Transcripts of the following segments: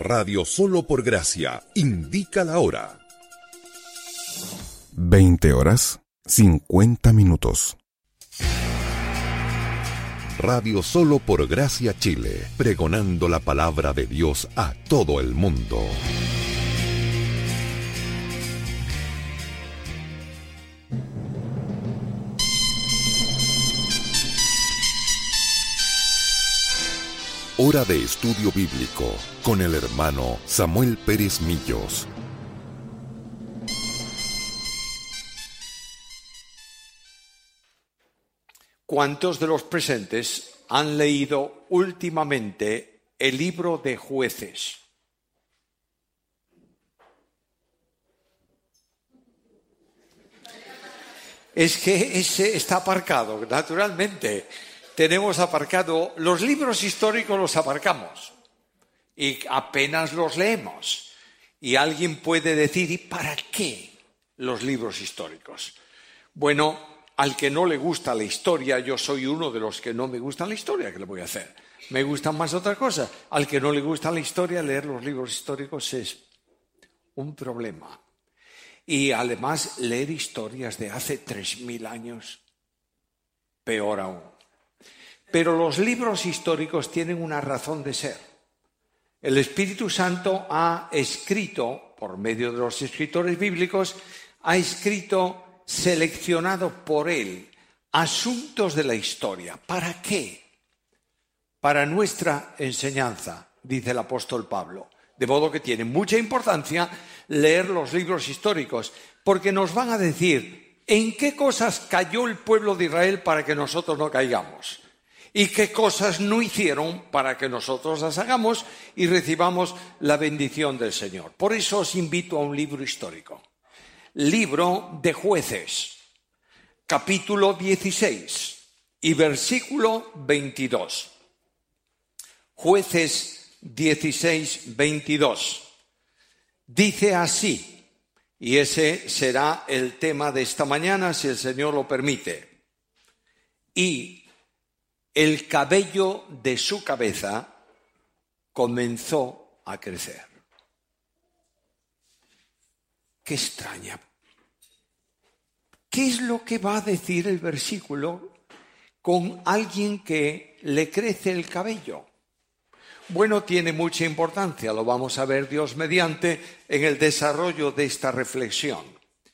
Radio Solo por Gracia indica la hora. 20:50. Radio Solo por Gracia Chile, pregonando la palabra de Dios a todo el mundo. Hora de estudio bíblico con el hermano Samuel Pérez Millos. ¿Cuántos de los presentes han leído últimamente el libro de Jueces? Es que ese está aparcado, naturalmente. Tenemos aparcado, los libros históricos los aparcamos y apenas los leemos. Y alguien puede decir, ¿y para qué los libros históricos? Bueno, al que no le gusta la historia, yo soy uno de los que no me gusta la historia, ¿qué le voy a hacer? Me gustan más otras cosas. Al que no le gusta la historia, leer los libros históricos es un problema. Y además, leer historias de hace 3000 años, peor aún. Pero los libros históricos tienen una razón de ser. El Espíritu Santo ha escrito, por medio de los escritores bíblicos, ha escrito, seleccionado por él, asuntos de la historia. ¿Para qué? Para nuestra enseñanza, dice el apóstol Pablo. De modo que tiene mucha importancia leer los libros históricos, porque nos van a decir en qué cosas cayó el pueblo de Israel para que nosotros no caigamos. Y qué cosas no hicieron para que nosotros las hagamos y recibamos la bendición del Señor. Por eso os invito a un libro histórico. Libro de Jueces, capítulo 16 y versículo 22. Jueces 16, 22. Dice así, y ese será el tema de esta mañana, si el Señor lo permite. Y el cabello de su cabeza comenzó a crecer. Qué extraña. ¿Qué es lo que va a decir el versículo con alguien que le crece el cabello? Bueno, tiene mucha importancia, lo vamos a ver Dios mediante en el desarrollo de esta reflexión.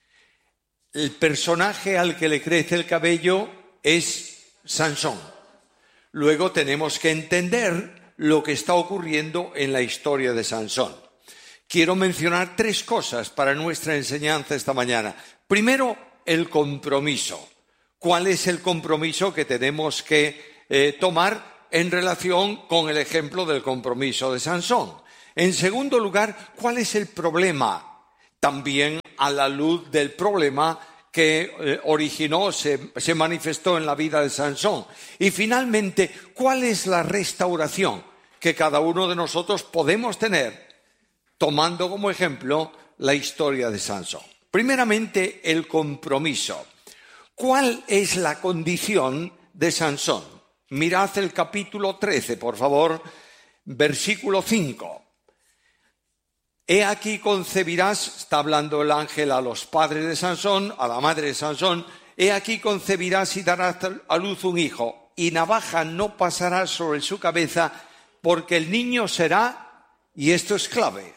El personaje al que le crece el cabello es Sansón. Luego tenemos que entender lo que está ocurriendo en la historia de Sansón. Quiero mencionar 3 cosas para nuestra enseñanza esta mañana. Primero, el compromiso. ¿Cuál es el compromiso que tenemos que tomar en relación con el ejemplo del compromiso de Sansón? En segundo lugar, ¿cuál es el problema? También a la luz del problema que originó, se manifestó en la vida de Sansón. Y finalmente, ¿cuál es la restauración que cada uno de nosotros podemos tener tomando como ejemplo la historia de Sansón? Primeramente, el compromiso. ¿Cuál es la condición de Sansón? Mirad el capítulo 13, por favor, versículo 5. He aquí concebirás, está hablando el ángel a los padres de Sansón, a la madre de Sansón, he aquí concebirás y darás a luz un hijo, y navaja no pasará sobre su cabeza, porque el niño será, y esto es clave,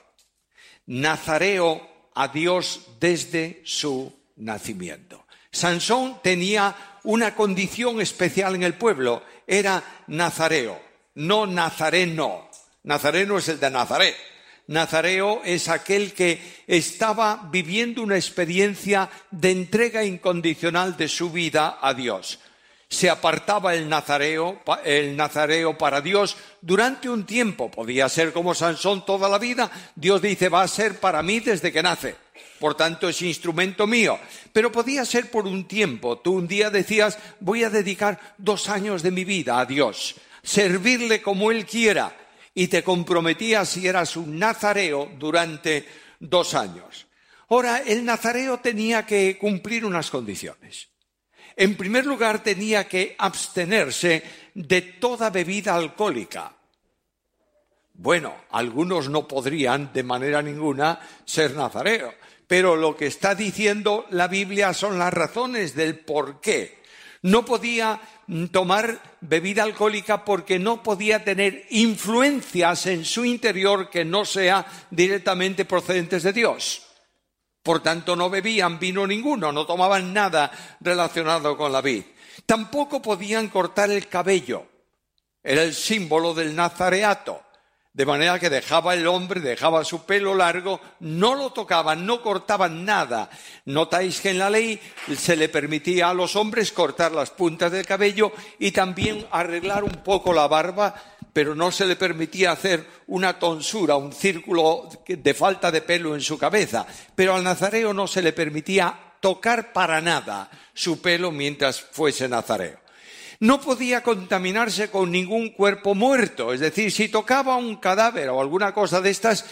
nazareo a Dios desde su nacimiento. Sansón tenía una condición especial en el pueblo, era nazareo, no nazareno. Nazareno es el de Nazaret. Nazareo es aquel que estaba viviendo una experiencia de entrega incondicional de su vida a Dios. Se apartaba el nazareo para Dios durante un tiempo. Podía ser como Sansón toda la vida. Dios dice, va a ser para mí desde que nace. Por tanto, es instrumento mío. Pero podía ser por un tiempo. Tú un día decías, voy a dedicar 2 años de mi vida a Dios. Servirle como Él quiera. Y te comprometías y eras un nazareo durante 2 años. Ahora, el nazareo tenía que cumplir unas condiciones. En primer lugar, tenía que abstenerse de toda bebida alcohólica. Bueno, algunos no podrían de manera ninguna ser nazareos, pero lo que está diciendo la Biblia son las razones del por qué. No podía tomar bebida alcohólica porque no podía tener influencias en su interior que no sean directamente procedentes de Dios. Por tanto, no bebían vino ninguno, no tomaban nada relacionado con la vid. Tampoco podían cortar el cabello. Era el símbolo del nazareato. De manera que dejaba su pelo largo, no lo tocaban, no cortaban nada. Notáis que en la ley se le permitía a los hombres cortar las puntas del cabello y también arreglar un poco la barba, pero no se le permitía hacer una tonsura, un círculo de falta de pelo en su cabeza. Pero al nazareo no se le permitía tocar para nada su pelo mientras fuese nazareo. No podía contaminarse con ningún cuerpo muerto, es decir, si tocaba un cadáver o alguna cosa de estas,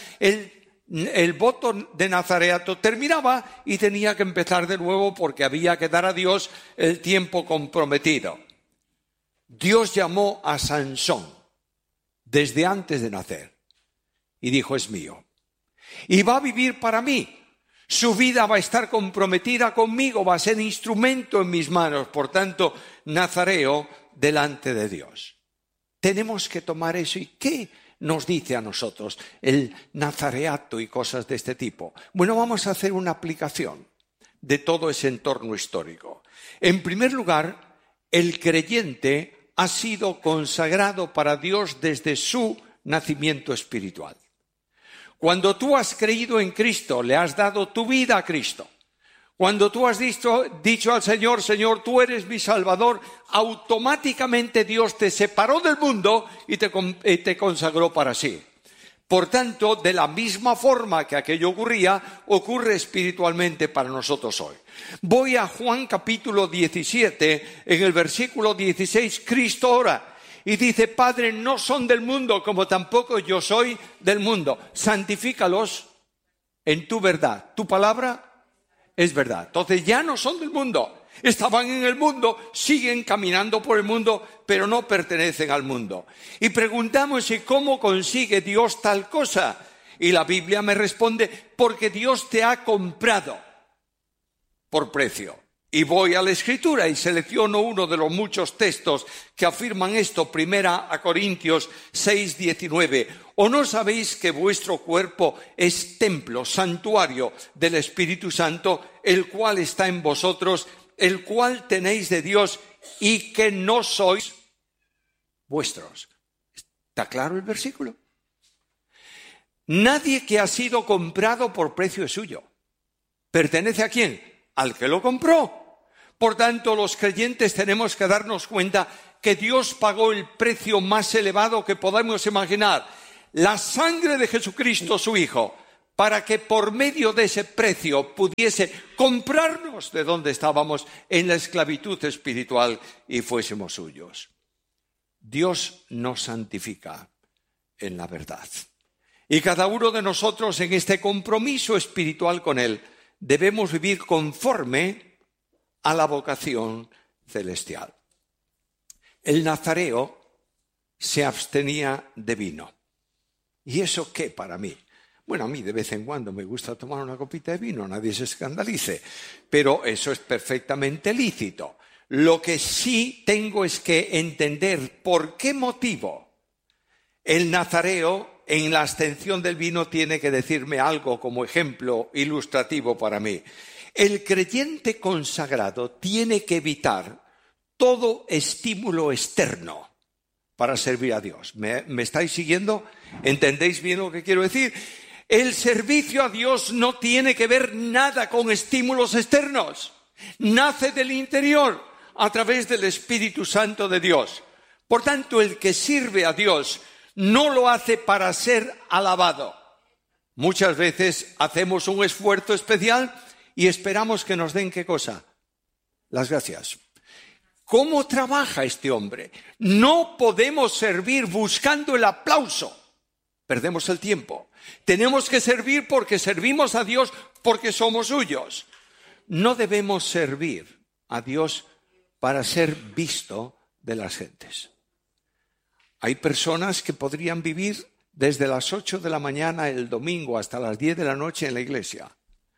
el voto de nazareato terminaba y tenía que empezar de nuevo porque había que dar a Dios el tiempo comprometido. Dios llamó a Sansón desde antes de nacer y dijo: es mío. Y va a vivir para mí. Su vida va a estar comprometida conmigo, va a ser instrumento en mis manos, por tanto, nazareo delante de Dios. Tenemos que tomar eso. ¿Y qué nos dice a nosotros el nazareato y cosas de este tipo? Bueno, vamos a hacer una aplicación de todo ese entorno histórico. En primer lugar, el creyente ha sido consagrado para Dios desde su nacimiento espiritual. Cuando tú has creído en Cristo, le has dado tu vida a Cristo. Cuando tú has dicho al Señor: Señor, tú eres mi Salvador, automáticamente Dios te separó del mundo y te consagró para sí. Por tanto, de la misma forma que aquello ocurre espiritualmente para nosotros hoy. Voy a Juan capítulo 17, en el versículo 16, Cristo ora. Y dice: Padre, no son del mundo, como tampoco yo soy del mundo. Santifícalos en tu verdad. Tu palabra es verdad. Entonces ya no son del mundo. Estaban en el mundo, siguen caminando por el mundo, pero no pertenecen al mundo. Y preguntamos: ¿y cómo consigue Dios tal cosa? Y la Biblia me responde: porque Dios te ha comprado por precio. Y voy a la Escritura y selecciono uno de los muchos textos que afirman esto. 1 Corintios 6:19. ¿O no sabéis que vuestro cuerpo es templo, santuario del Espíritu Santo, el cual está en vosotros, el cual tenéis de Dios, y que no sois vuestros? ¿Está claro el versículo? Nadie que ha sido comprado por precio es suyo. ¿Pertenece a quién? Al que lo compró. Por tanto, los creyentes tenemos que darnos cuenta que Dios pagó el precio más elevado que podamos imaginar, la sangre de Jesucristo, su Hijo, para que por medio de ese precio pudiese comprarnos de donde estábamos en la esclavitud espiritual y fuésemos suyos. Dios nos santifica en la verdad. Y cada uno de nosotros, en este compromiso espiritual con Él, debemos vivir conforme a la vocación celestial. El nazareo se abstenía de vino. ¿Y eso qué para mí? Bueno, a mí de vez en cuando me gusta tomar una copita de vino, nadie se escandalice, pero eso es perfectamente lícito. Lo que sí tengo es que entender por qué motivo el nazareo en la abstención del vino tiene que decirme algo como ejemplo ilustrativo para mí. El creyente consagrado tiene que evitar todo estímulo externo para servir a Dios. ¿Me estáis siguiendo? ¿Entendéis bien lo que quiero decir? El servicio a Dios no tiene que ver nada con estímulos externos. Nace del interior a través del Espíritu Santo de Dios. Por tanto, el que sirve a Dios no lo hace para ser alabado. Muchas veces hacemos un esfuerzo especial y esperamos que nos den ¿qué cosa? Las gracias. ¿Cómo trabaja este hombre? No podemos servir buscando el aplauso. Perdemos el tiempo. Tenemos que servir porque servimos a Dios, porque somos suyos. No debemos servir a Dios para ser visto de las gentes. Hay personas que podrían vivir desde las 8 de la mañana el domingo hasta las 10 de la noche en la iglesia.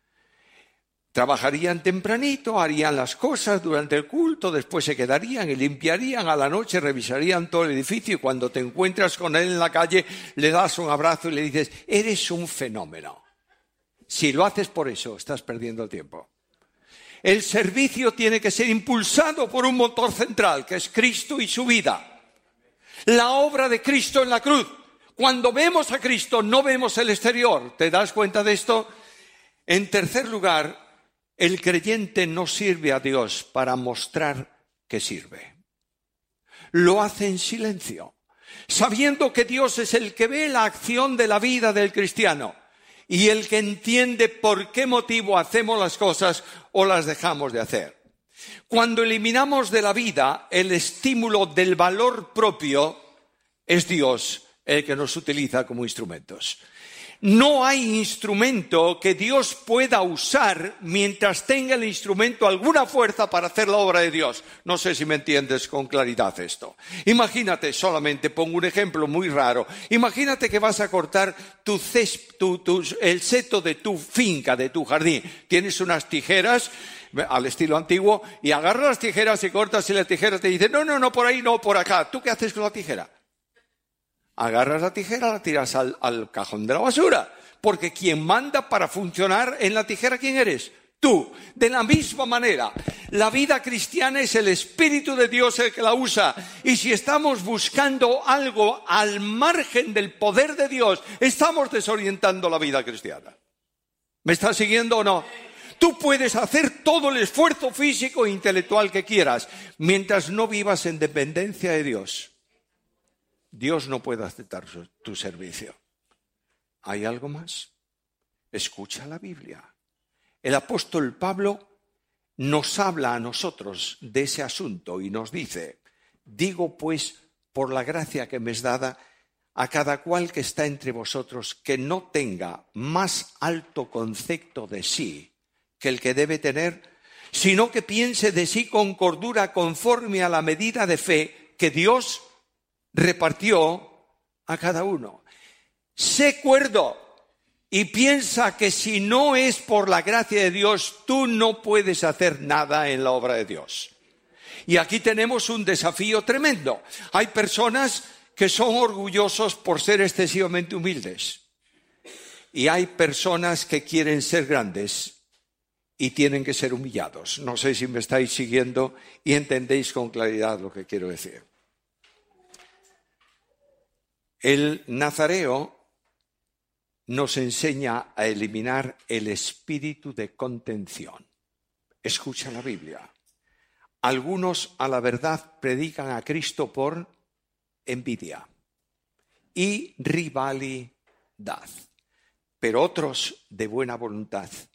Trabajarían tempranito, harían las cosas durante el culto, después se quedarían y limpiarían, a la noche revisarían todo el edificio y cuando te encuentras con él en la calle le das un abrazo y le dices, eres un fenómeno. Si lo haces por eso, estás perdiendo el tiempo. El servicio tiene que ser impulsado por un motor central, que es Cristo y su vida. La obra de Cristo en la cruz. Cuando vemos a Cristo, no vemos el exterior. ¿Te das cuenta de esto? En tercer lugar, el creyente no sirve a Dios para mostrar que sirve. Lo hace en silencio, sabiendo que Dios es el que ve la acción de la vida del cristiano y el que entiende por qué motivo hacemos las cosas o las dejamos de hacer. Cuando eliminamos de la vida el estímulo del valor propio, es Dios el que nos utiliza como instrumentos. No hay instrumento que Dios pueda usar mientras tenga el instrumento alguna fuerza para hacer la obra de Dios. No sé si me entiendes con claridad esto. Imagínate, solamente pongo un ejemplo muy raro. Imagínate que vas a cortar el seto de tu finca, de tu jardín. Tienes unas tijeras al estilo antiguo y agarras las tijeras y cortas y la tijera te dice, no, por ahí, no, por acá. ¿Tú qué haces con la tijera? Agarras la tijera, la tiras al cajón de la basura. Porque quien manda para funcionar en la tijera, ¿quién eres? Tú. De la misma manera, la vida cristiana es el Espíritu de Dios el que la usa. Y si estamos buscando algo al margen del poder de Dios, estamos desorientando la vida cristiana. ¿Me estás siguiendo o no? Tú puedes hacer todo el esfuerzo físico e intelectual que quieras, mientras no vivas en dependencia de Dios. Dios no puede aceptar tu servicio. ¿Hay algo más? Escucha la Biblia. El apóstol Pablo nos habla a nosotros de ese asunto y nos dice, digo pues, por la gracia que me es dada, a cada cual que está entre vosotros, que no tenga más alto concepto de sí que el que debe tener, sino que piense de sí con cordura conforme a la medida de fe que Dios repartió a cada uno. Sé cuerdo y piensa que si no es por la gracia de Dios, tú no puedes hacer nada en la obra de Dios. Y aquí tenemos un desafío tremendo. Hay personas que son orgullosos por ser excesivamente humildes. Y hay personas que quieren ser grandes y tienen que ser humillados. No sé si me estáis siguiendo y entendéis con claridad lo que quiero decir. El nazareo nos enseña a eliminar el espíritu de contención. Escucha la Biblia. Algunos a la verdad predican a Cristo por envidia y rivalidad, pero otros de buena voluntad.